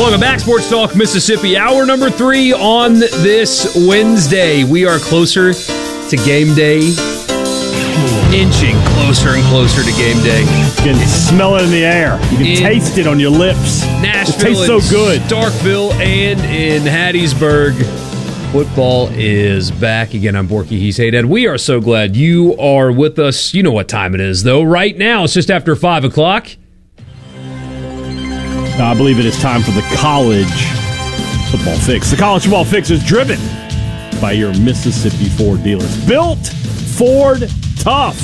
Welcome back, Sports Talk Mississippi. Hour number 3 on this Wednesday. We are closer to game day. Inching closer and closer to game day. You can smell it in the air. You can taste it on your lips. Nashville, it tastes so good. Starkville, and in Hattiesburg. Football is back again. I'm Borky. He's Haydad. We are so glad you are with us. You know what time it is, though. Right now, it's just after 5 o'clock. I believe it is time for the College Football Fix. The College Football Fix is driven by your Mississippi Ford dealers. Built Ford Tough.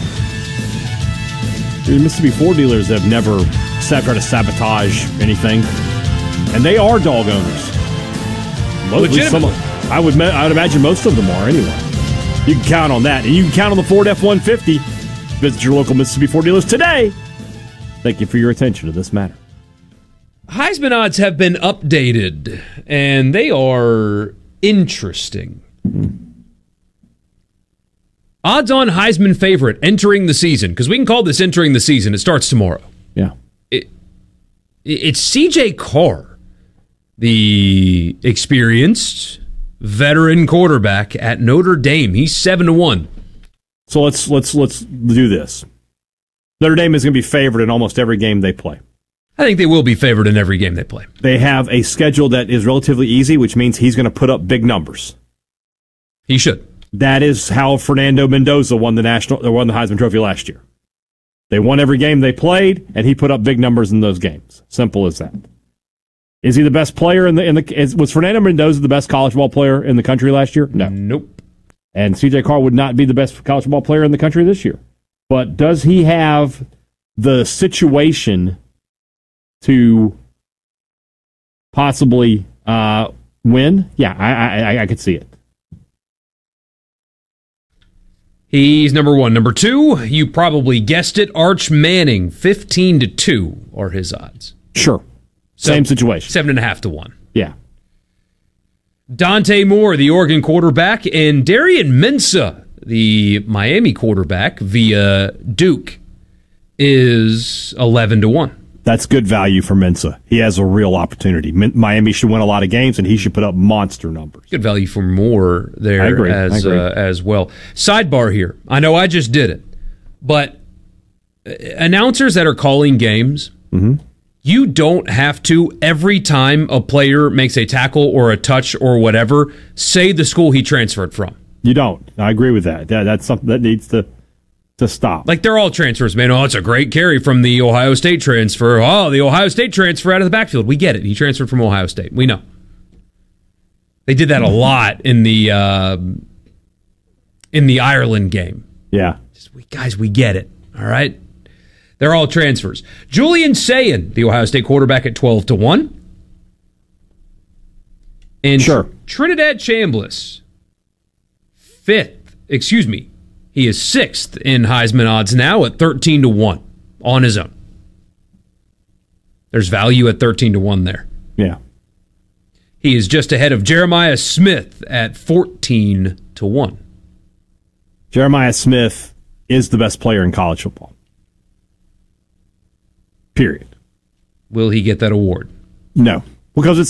Your Mississippi Ford dealers have never tried to sabotage anything, and they are dog owners. Legitimately. I would imagine most of them are anyway. You can count on that. And you can count on the Ford F-150. Visit your local Mississippi Ford dealers today. Thank you for your attention to this matter. Heisman odds have been updated, and they are interesting. Odds on Heisman favorite entering the season, because we can call this entering the season. It starts tomorrow. Yeah. It's C.J. Carr, the experienced veteran quarterback at Notre Dame. He's 7-1. So let's do this. Notre Dame is going to be favored in almost every game they play. I think they will be favored in every game they play. They have a schedule that is relatively easy, which means he's going to put up big numbers. He should. That is how Fernando Mendoza won the Heisman Trophy last year. They won every game they played, and he put up big numbers in those games. Simple as that. Is he the best player was Fernando Mendoza the best college ball player in the country last year? No. Nope. And C.J. Carr would not be the best college ball player in the country this year. But does he have the situation to possibly win? Yeah, I could see it. He's number 1. Number 2, you probably guessed it, Arch Manning, 15-2 are his odds. Sure. Same situation. 7.5-1. Yeah. Dante Moore, the Oregon quarterback, and Darian Mensah, the Miami quarterback via Duke, is 11-1. That's good value for Mensah. He has a real opportunity. Miami should win a lot of games, and he should put up monster numbers. Good value for Moore there. I agree. As well. Sidebar here. I know I just did it, but announcers that are calling games, you don't have to, every time a player makes a tackle or a touch or whatever, say the school he transferred from. You don't. I agree with that. That's something that needs to stop. Like, they're all transfers, man. Oh, it's a great carry from the Ohio State transfer. Oh, the Ohio State transfer out of the backfield. We get it. He transferred from Ohio State. We know. They did that a lot in the Ireland game. Yeah. Guys, we get it. All right? They're all transfers. Julian Sayin, the Ohio State quarterback, at 12-1. And sure. Trinidad Chambliss, he is 6th in Heisman odds now at 13-1 on his own. There's value at 13-1 there. Yeah. He is just ahead of Jeremiah Smith at 14-1. Jeremiah Smith is the best player in college football. Period. Will he get that award? No, because it's